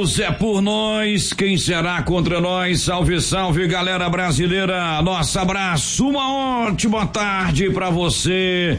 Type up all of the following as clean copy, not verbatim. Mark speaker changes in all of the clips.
Speaker 1: Deus é por nós, quem será contra nós? Salve, salve, galera brasileira. Nosso abraço, uma ótima tarde pra você.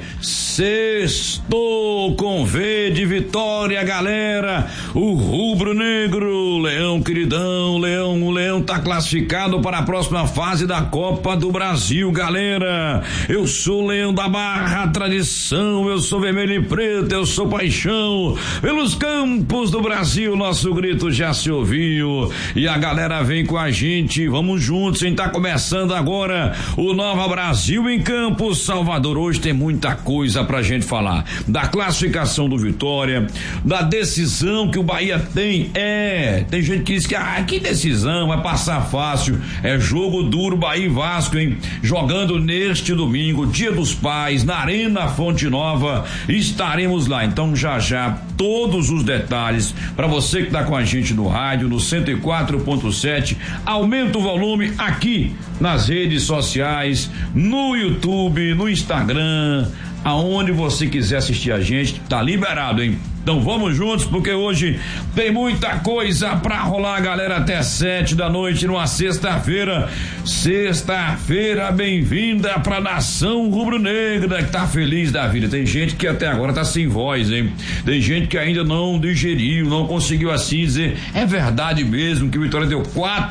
Speaker 1: Sextou com V de vitória, galera. O rubro-negro, Leão queridão, o Leão tá classificado para a próxima fase da Copa do Brasil, galera. Eu sou o Leão da Barra, tradição, eu sou vermelho e preto, eu sou paixão. Pelos campos do Brasil, nosso grito já se ouviu e a galera vem com a gente, vamos juntos, hein? Tá começando agora o Nova Brasil em Campos, Salvador. Hoje tem muita coisa pra gente falar, da classificação do Vitória, da decisão que o Bahia tem. Tem gente que diz que decisão, vai passar fácil, é jogo duro, Bahia e Vasco, hein? Jogando neste domingo, Dia dos Pais, na Arena Fonte Nova, estaremos lá, então já todos os detalhes para você que tá com a gente no rádio, no 104.7, aumenta o volume aqui nas redes sociais, no YouTube, no Instagram, aonde você quiser assistir a gente, tá liberado, hein? Então vamos juntos, porque hoje tem muita coisa pra rolar, galera, até 7 da noite numa sexta-feira. Sexta-feira, bem-vinda pra nação rubro-negra que tá feliz da vida. Tem gente que até agora tá sem voz, hein? Tem gente que ainda não digeriu, não conseguiu assim dizer, é verdade mesmo que o Vitória deu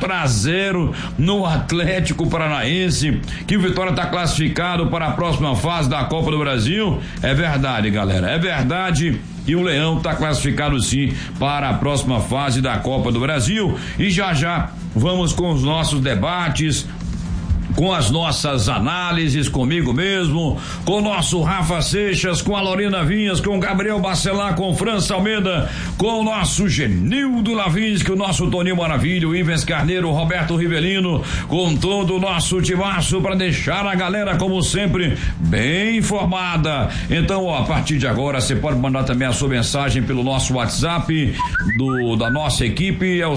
Speaker 1: 4-0 no Atlético Paranaense, que o Vitória tá classificado para a próxima fase da Copa do Brasil? É verdade, galera, é verdade. E o Leão está classificado sim para a próxima fase da Copa do Brasil. E já vamos com os nossos debates, com as nossas análises, comigo mesmo, com o nosso Rafa Seixas, com a Lorena Vinhas, com o Gabriel Bacelar, com o França Almeida, com o nosso Genildo Lavinsky, o nosso Toninho Maravilha, o Ivens Carneiro, o Roberto Rivelino, com todo o nosso timaço para deixar a galera, como sempre, bem informada. Então, a partir de agora, você pode mandar também a sua mensagem pelo nosso WhatsApp da nossa equipe, é o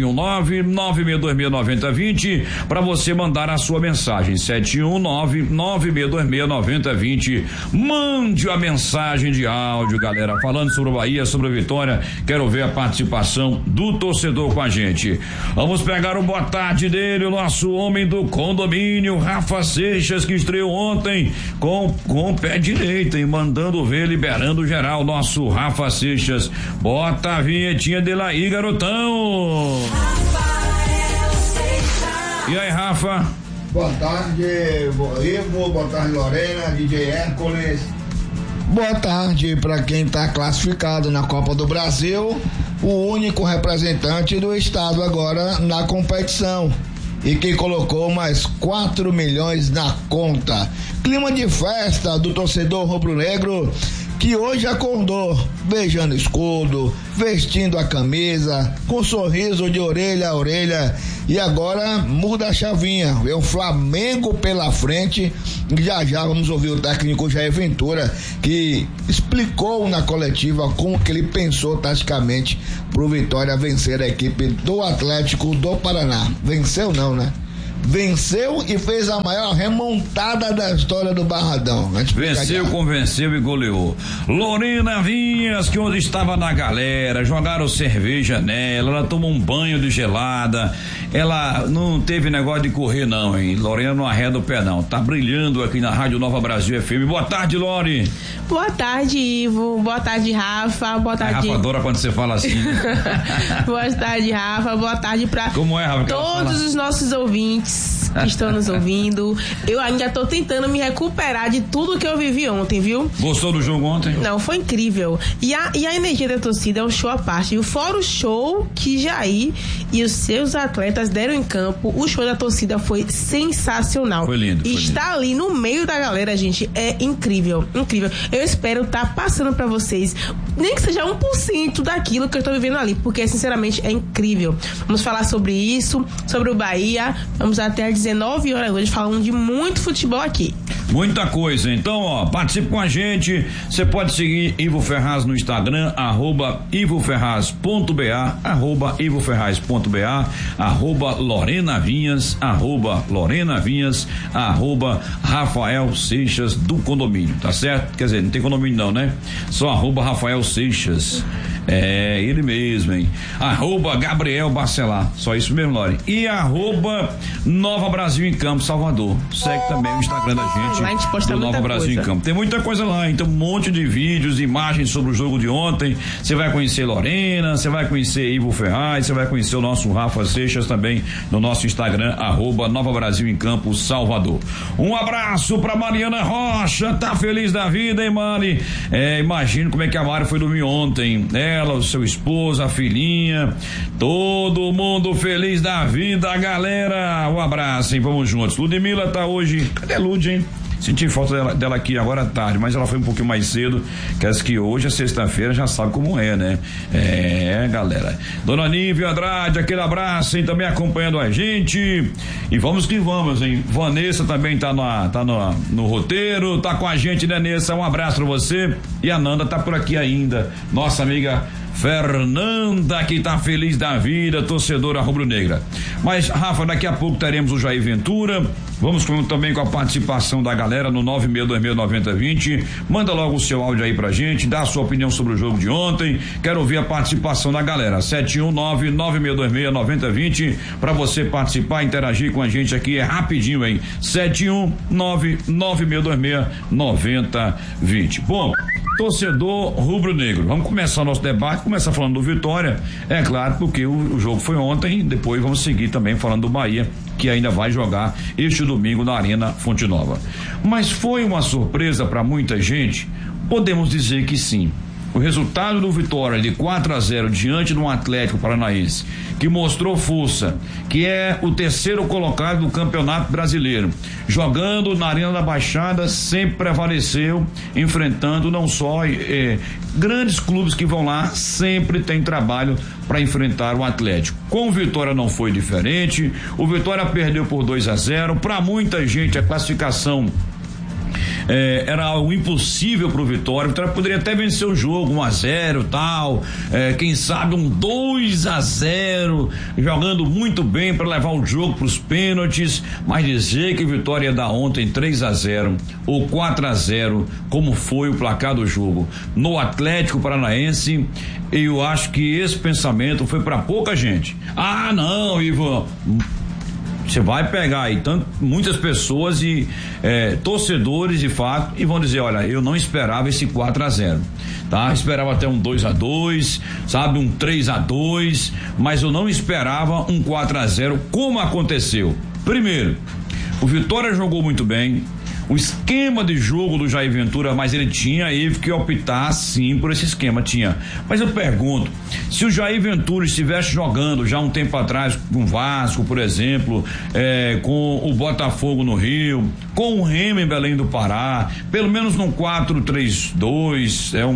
Speaker 1: 719-9626-9020, para você mandar a sua mensagem, 719-9626-9020. Mande a mensagem de áudio, galera, falando sobre o Bahia, sobre a Vitória. Quero ver a participação do torcedor com a gente. Vamos pegar o boa tarde dele, o nosso homem do condomínio, Rafa Seixas, que estreou ontem com o pé direito, hein? Mandando ver, liberando geral, nosso Rafa Seixas. Bota a vinhetinha dele aí, garotão. E aí, Rafa?
Speaker 2: Boa tarde, Ivo, boa tarde, Lorena, DJ Hércules. Boa tarde para quem está classificado na Copa do Brasil, o único representante do estado agora na competição e que colocou mais 4 milhões na conta. Clima de festa do torcedor rubro-negro que hoje acordou beijando escudo, vestindo a camisa, com sorriso de orelha a orelha, e agora muda a chavinha, é o Flamengo pela frente. Já vamos ouvir o técnico Jair Ventura, que explicou na coletiva como que ele pensou taticamente pro Vitória vencer a equipe do Atlético do Paraná. Venceu não, né? Venceu e fez a maior remontada da história do Barradão.
Speaker 1: Venceu, convenceu e goleou. Lorena Vinhas, que onde estava na galera, jogaram cerveja nela, ela tomou um banho de gelada, ela não teve negócio de correr não, hein? Lorena não arreda o pé não, tá brilhando aqui na Rádio Nova Brasil FM. Boa tarde, Lore.
Speaker 3: Boa tarde, Ivo. Boa tarde, Rafa. Boa tarde.
Speaker 1: Rafa adora quando você fala assim.
Speaker 3: Boa tarde, Rafa. Boa tarde pra
Speaker 1: Como é, Rafa,
Speaker 3: todos os nossos ouvintes que estão nos ouvindo. Eu ainda tô tentando me recuperar de tudo que eu vivi ontem, viu?
Speaker 1: Gostou do jogo ontem?
Speaker 3: Não, foi incrível. E a energia da torcida é um show à parte. E fora o show que Jair e os seus atletas deram em campo, o show da torcida foi sensacional.
Speaker 1: Foi lindo.
Speaker 3: E estar ali no meio da galera, gente, é incrível. Incrível. Eu espero estar passando pra vocês, nem que seja 1% daquilo que eu tô vivendo ali, porque sinceramente é incrível. Vamos falar sobre isso, sobre o Bahia. Vamos até às 19 horas hoje falando de muito futebol aqui.
Speaker 1: Muita coisa, então, participe com a gente. Você pode seguir Ivo Ferraz no Instagram, @ivoferraz.ba, @ivoferraz.ba, @lorenavinhas, @lorenavinhas, @Rafael Seixas do condomínio, tá certo? Quer dizer, não tem condomínio não, né? Só @Rafael Seixas. É, ele mesmo, hein? @Gabriel Bacelar, só isso mesmo, Lore. E @Nova Brasil em Campo, Salvador. Segue também o Instagram da gente.
Speaker 3: Lá a gente posta
Speaker 1: do Nova Brasil em Campo. Tem muita coisa lá, então um monte de vídeos, imagens sobre o jogo de ontem. Você vai conhecer Lorena, você vai conhecer Ivo Ferraz, você vai conhecer o nosso Rafa Seixas também no nosso Instagram, @Nova Brasil em Campo, Salvador. Um abraço pra Mariana Rocha, tá feliz da vida, hein, Mari? Imagino como é que a Mari foi dormir ontem. Ela, o seu esposo, a filhinha, todo mundo feliz da vida, galera. Um abraço, hein? Vamos juntos. Ludmila tá hoje. Cadê a Lud, hein? Senti falta dela aqui agora à tarde, mas ela foi um pouquinho mais cedo, que hoje é sexta-feira, já sabe como é, né? Galera. Dona Nívia Andrade, aquele abraço, hein? Também acompanhando a gente. E vamos que vamos, hein? Vanessa também tá no roteiro, tá com a gente, né, Nessa? Um abraço pra você. E a Nanda tá por aqui ainda, nossa amiga Fernanda, que tá feliz da vida, torcedora rubro-negra. Mas, Rafa, daqui a pouco teremos o Jair Ventura. Vamos também com a participação da galera no 96269020. Manda logo o seu áudio aí pra gente, dá a sua opinião sobre o jogo de ontem. Quero ouvir a participação da galera. 71996269020 pra você participar, interagir com a gente aqui, é rapidinho, hein? 71996269020. Bom, torcedor rubro-negro, vamos começar o nosso debate, começar falando do Vitória, é claro, porque o jogo foi ontem, depois vamos seguir também falando do Bahia, que ainda vai jogar este domingo na Arena Fonte Nova. Mas foi uma surpresa para muita gente? Podemos dizer que sim. O resultado do Vitória de 4-0 diante de um Atlético Paranaense que mostrou força, que é o terceiro colocado do Campeonato Brasileiro, jogando na Arena da Baixada, sempre prevaleceu, enfrentando não só grandes clubes que vão lá, sempre tem trabalho para enfrentar o Atlético. Com o Vitória não foi diferente. O Vitória perdeu por 2-0. Para muita gente a classificação era algo impossível pro Vitória. O Vitória poderia até vencer o jogo 1-0 tal, quem sabe um 2-0, jogando muito bem para levar o jogo pros pênaltis, mas dizer que o Vitória ia dar ontem 3-0 ou 4-0, como foi o placar do jogo no Atlético Paranaense, eu acho que esse pensamento foi para pouca gente. Não, Ivan, você vai pegar aí muitas pessoas e torcedores de fato e vão dizer, olha, eu não esperava esse 4-0, tá? Esperava até um 2-2, sabe, um 3-2, mas eu não esperava um 4-0 como aconteceu. Primeiro, o Vitória jogou muito bem. O esquema de jogo do Jair Ventura, mas ele que optar sim por esse esquema, tinha. Mas eu pergunto, se o Jair Ventura estivesse jogando já um tempo atrás com o Vasco, por exemplo, com o Botafogo no Rio, com o Remo em Belém do Pará, pelo menos num 4-3-2, um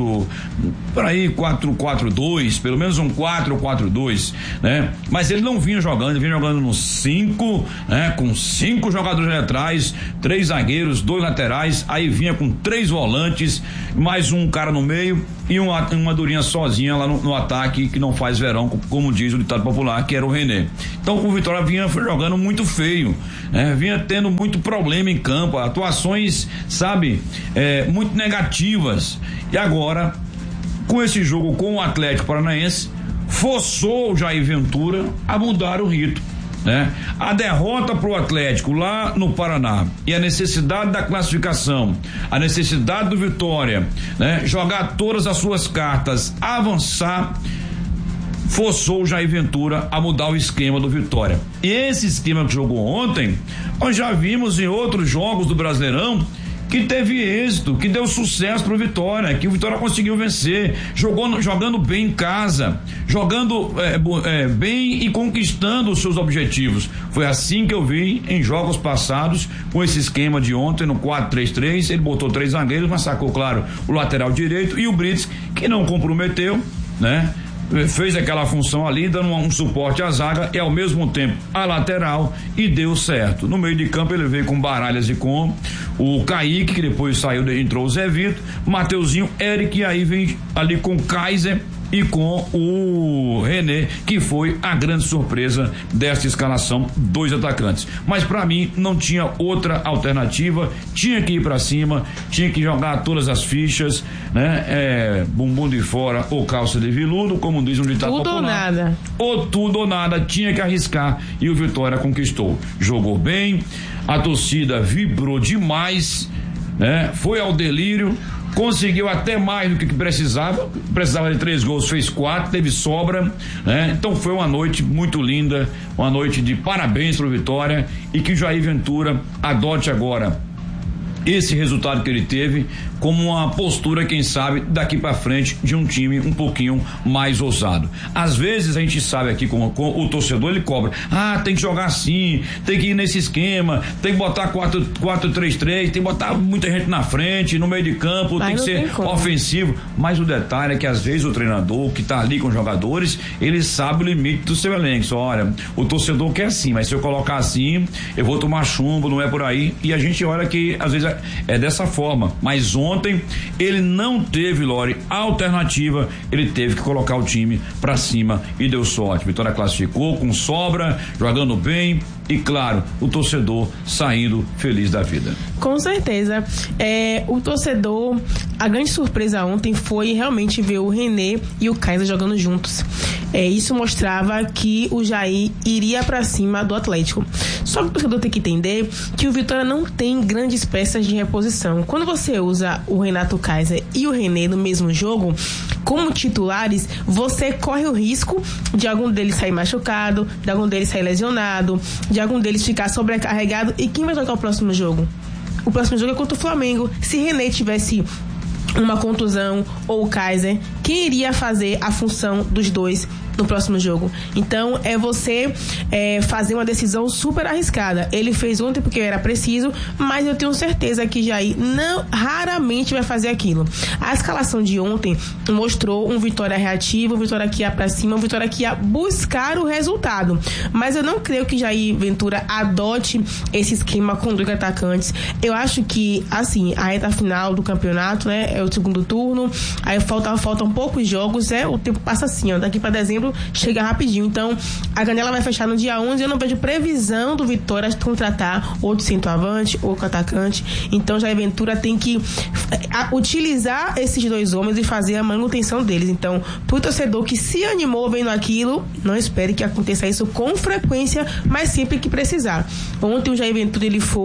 Speaker 1: 4-4-2, pelo menos um 4-4-2, né? Mas ele não vinha jogando, ele vinha jogando no 5, né? Com 5 jogadores atrás, 3 zagueiros, 2 laterais, aí vinha com 3 volantes, mais um cara no meio e uma durinha sozinha lá no ataque, que não faz verão, como diz o ditado popular, que era o René. Então o Vitória vinha jogando muito feio, né? Vinha tendo muito problema em campo, atuações, sabe, muito negativas. E agora, com esse jogo com o Atlético Paranaense, forçou o Jair Ventura a mudar o ritmo, né? A derrota pro Atlético lá no Paraná e a necessidade da classificação, a necessidade do Vitória, né? Jogar todas as suas cartas, avançar, forçou o Jair Ventura a mudar o esquema do Vitória. E esse esquema que jogou ontem, nós já vimos em outros jogos do Brasileirão, que teve êxito, que deu sucesso pro Vitória, que o Vitória conseguiu vencer, jogando bem em casa, jogando bem e conquistando os seus objetivos. Foi assim que eu vi em jogos passados, com esse esquema de ontem no 4-3-3, ele botou 3 zagueiros, mas sacou, claro, o lateral direito e o Brits, que não comprometeu, né? Fez aquela função ali, dando um suporte à zaga e ao mesmo tempo a lateral, e deu certo. No meio de campo ele veio com Baralhas e com o Kaique, que depois saiu, entrou o Zé Vitor, Mateuzinho, Eric, e aí vem ali com o Kaiser e com o René, que foi a grande surpresa desta escalação, 2 atacantes. Mas para mim não tinha outra alternativa, tinha que ir para cima, tinha que jogar todas as fichas, né? Bumbum de fora ou calça de veludo, como diz um ditado popular.
Speaker 3: Tudo ou nada.
Speaker 1: Ou tudo ou nada, tinha que arriscar, e o Vitória conquistou. Jogou bem, a torcida vibrou demais, né? Foi ao delírio, conseguiu até mais do que precisava de 3 gols, fez 4, teve sobra, né? Então foi uma noite muito linda, uma noite de parabéns para o Vitória, e que o Jair Ventura adote agora esse resultado que ele teve como uma postura, quem sabe, daqui para frente, de um time um pouquinho mais ousado. Às vezes a gente sabe aqui com o torcedor, ele cobra, tem que jogar assim, tem que ir nesse esquema, tem que botar 4-3-3, tem que botar muita gente na frente, no meio de campo, tem que ser ofensivo, mas o detalhe é que às vezes o treinador que tá ali com os jogadores, ele sabe o limite do seu elenco. Só, olha, o torcedor quer assim, mas se eu colocar assim, eu vou tomar chumbo, não é por aí, e a gente olha que às vezes é dessa forma, mas ontem ele não teve, Lore, alternativa, ele teve que colocar o time pra cima e deu sorte. Vitória classificou com sobra, jogando bem, e claro, o torcedor saindo feliz da vida.
Speaker 3: Com certeza. O torcedor, a grande surpresa ontem foi realmente ver o René e o Kaiser jogando juntos. Isso mostrava que o Jair iria pra cima do Atlético. Só que o torcedor tem que entender que o Vitória não tem grandes peças de reposição. Quando você usa o Renato Kaiser e o René no mesmo jogo, como titulares, você corre o risco de algum deles sair machucado, de algum deles sair lesionado, de algum deles ficar sobrecarregado. E quem vai jogar o próximo jogo? O próximo jogo é contra o Flamengo. Se René tivesse uma contusão ou o Kaiser, quem iria fazer a função dos dois no próximo jogo? Então é você fazer uma decisão super arriscada. Ele fez ontem porque era preciso, mas eu tenho certeza que Jair raramente vai fazer aquilo. A escalação de ontem mostrou um Vitória reativo, um Vitória que ia pra cima, um Vitória que ia buscar o resultado, mas eu não creio que Jair Ventura adote esse esquema com 2 atacantes. Eu acho que, assim, a reta final do campeonato, né, é o segundo turno, aí faltam poucos jogos, o tempo passa assim, daqui pra dezembro chega rapidinho. Então a janela vai fechar no dia 11 e eu não vejo previsão do Vitória de contratar outro centroavante, outro atacante. Então Jair Ventura tem que utilizar esses 2 homens e fazer a manutenção deles. Então, pro torcedor que se animou vendo aquilo, não espere que aconteça isso com frequência, mas sempre que precisar. Ontem o Jair Ventura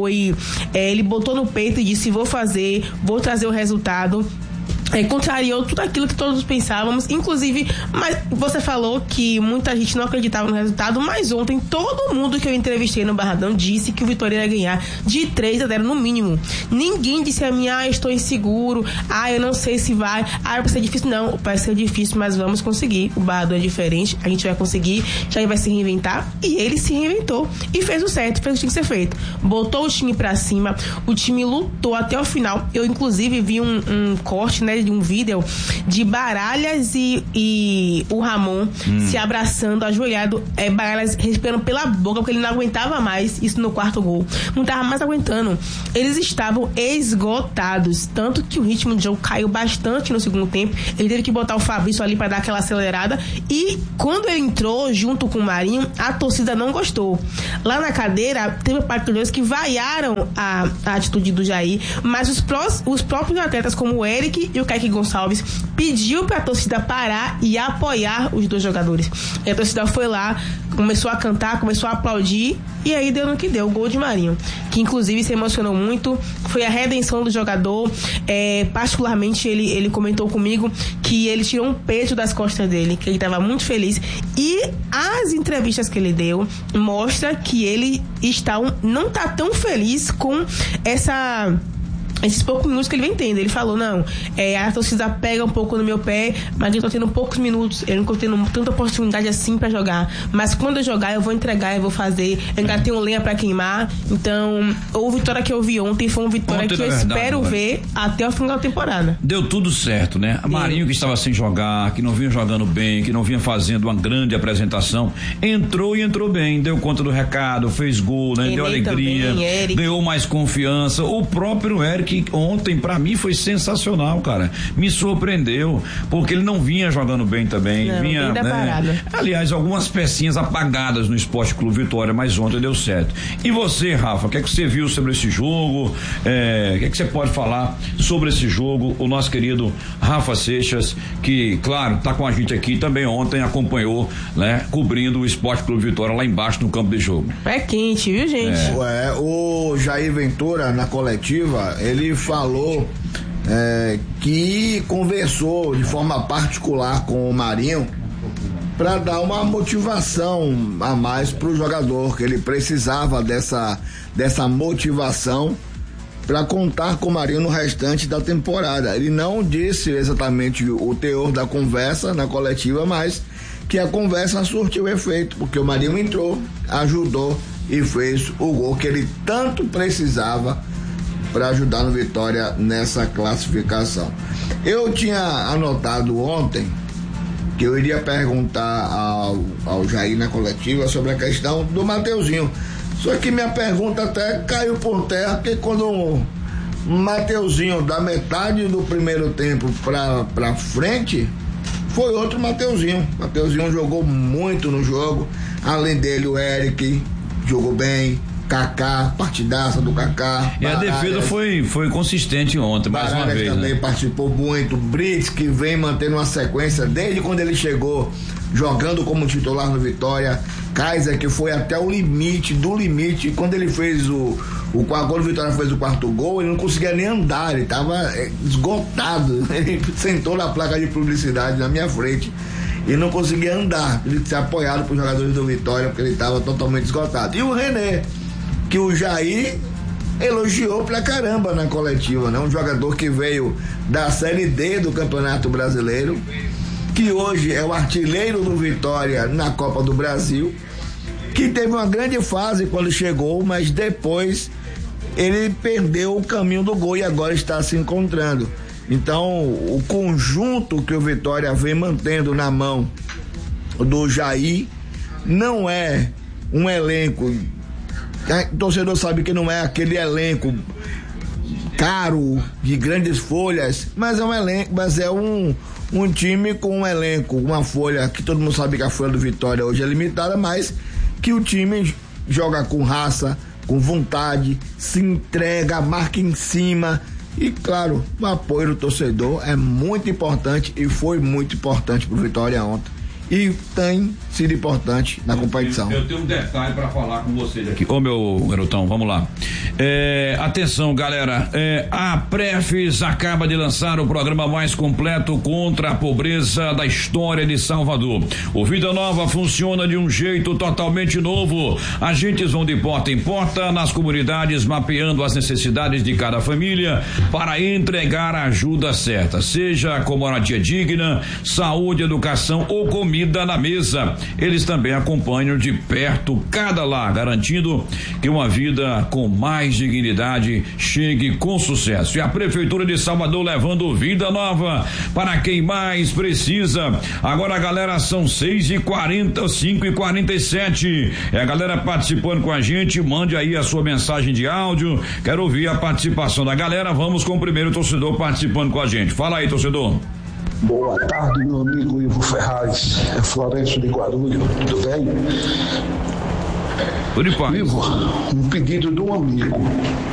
Speaker 3: ele botou no peito e disse: vou trazer o resultado. Contrariou tudo aquilo que todos pensávamos, inclusive, mas você falou que muita gente não acreditava no resultado, mas ontem todo mundo que eu entrevistei no Barradão disse que o Vitória ia ganhar de 3-0 no mínimo. Ninguém disse a mim, estou inseguro, eu não sei se vai, vai ser difícil. Não, vai ser difícil, mas vamos conseguir. O Barradão é diferente, a gente vai conseguir, já vai se reinventar, e ele se reinventou e fez o certo, fez o que tinha que ser feito, botou o time pra cima, o time lutou até o final. Eu inclusive vi um corte, né, de um vídeo de Baralhas e o Ramon se abraçando, ajoelhado, Baralhas respirando pela boca porque ele não aguentava mais, isso no 4º gol, não estava mais aguentando, eles estavam esgotados, tanto que o ritmo do jogo caiu bastante no segundo tempo. Ele teve que botar o Fabrício ali para dar aquela acelerada, e quando ele entrou junto com o Marinho, a torcida não gostou. Lá na cadeira teve partidores que vaiaram a atitude do Jair, mas os próprios atletas, como o Eric e o Kaique Gonçalves, pediu pra torcida parar e apoiar os 2 jogadores. E a torcida foi lá, começou a cantar, começou a aplaudir, e aí deu no que deu, o gol de Marinho, que inclusive se emocionou muito. Foi a redenção do jogador. Particularmente ele comentou comigo que ele tirou um peso das costas dele, que ele estava muito feliz, e as entrevistas que ele deu mostra que ele não tá tão feliz com esses poucos minutos que ele vem tendo. Ele falou, não, a torcida pega um pouco no meu pé, mas eu tô tendo poucos minutos, eu não tô tendo tanta oportunidade assim pra jogar, mas quando eu jogar eu vou entregar, eu vou fazer, eu ainda tenho lenha pra queimar. Então, a vitória que eu vi ontem foi uma vitória que eu espero ver até o final da temporada.
Speaker 1: Deu tudo certo, né? Marinho, que estava sem jogar, que não vinha jogando bem, que não vinha fazendo uma grande apresentação, entrou e entrou bem, deu conta do recado, fez gol, né? Deu alegria, também, ganhou mais confiança. O próprio Eric ontem pra mim foi sensacional, cara, me surpreendeu, porque ele não vinha jogando bem também, vinha, né? Aliás, algumas pecinhas apagadas no Esporte Clube Vitória, mas ontem deu certo. E você, Rafa, o que é que você viu sobre esse jogo? O que é que você pode falar sobre esse jogo? O nosso querido Rafa Seixas, que, claro, tá com a gente aqui, também ontem acompanhou, né, cobrindo o Esporte Clube Vitória lá embaixo no campo de jogo.
Speaker 3: É quente, viu, gente?
Speaker 2: O Jair Ventura, na coletiva, ele falou que conversou de forma particular com o Marinho para dar uma motivação a mais para o jogador, que ele precisava dessa motivação para contar com o Marinho no restante da temporada. Ele não disse exatamente o teor da conversa na coletiva, mas que a conversa surtiu efeito, porque o Marinho entrou, ajudou e fez o gol que ele tanto precisava para ajudar no Vitória nessa classificação. Eu tinha anotado ontem que eu iria perguntar ao Jair na coletiva sobre a questão do Mateuzinho. Só que minha pergunta até caiu por terra, porque quando o Mateuzinho, da metade do primeiro tempo pra frente, foi outro Mateuzinho. Mateuzinho jogou muito no jogo. Além dele, o Eric jogou bem. Kaká, partidaça do Kaká.
Speaker 1: E a defesa foi consistente ontem, mais uma vez.
Speaker 2: Também, né? Participou muito. Brits, que vem mantendo uma sequência desde quando ele chegou, jogando como titular no Vitória. Kaiser, que foi até o limite do limite. Quando ele fez quando o Vitória fez o quarto gol, ele não conseguia nem andar, ele estava esgotado. Ele sentou na placa de publicidade na minha frente e não conseguia andar. Ele se apoiado por jogadores do Vitória, porque ele estava totalmente esgotado. E o René, que o Jair elogiou pra caramba na coletiva, né? Um jogador que veio da Série D do Campeonato Brasileiro, que hoje é o artilheiro do Vitória na Copa do Brasil, que teve uma grande fase quando chegou, mas depois ele perdeu o caminho do gol e agora está se encontrando. Então, o conjunto que o Vitória vem mantendo na mão do Jair não é um elenco. O torcedor sabe que não é aquele elenco caro, de grandes folhas, mas é um elenco, mas é um time com um elenco, uma folha que todo mundo sabe que a folha do Vitória hoje é limitada, mas que o time joga com raça, com vontade, se entrega, marca em cima. E claro, o apoio do torcedor é muito importante e foi muito importante pro Vitória ontem. E tem sido importante na competição.
Speaker 1: Eu tenho um detalhe para falar com vocês aqui. Ô meu garotão, vamos lá. Atenção, galera. A Prefis acaba de lançar o programa mais completo contra a pobreza da história de Salvador. O Vida Nova funciona de um jeito totalmente novo. Agentes vão de porta em porta nas comunidades, mapeando as necessidades de cada família para entregar a ajuda certa, seja com moradia digna, saúde, educação ou comida na mesa. Eles também acompanham de perto cada lar, garantindo que uma vida com mais dignidade chegue com sucesso. E a Prefeitura de Salvador levando vida nova para quem mais precisa. Agora, galera, são 6h40, 5h47. É a galera participando com a gente. Mande aí a sua mensagem de áudio. Quero ouvir a participação da galera. Vamos com o primeiro torcedor participando com a gente. Fala aí, torcedor.
Speaker 4: Boa tarde, meu amigo Ivo Ferraz, é Florencio de Guarulhos, tudo bem?
Speaker 1: Tudo bem.
Speaker 4: Ivo, um pedido de um amigo.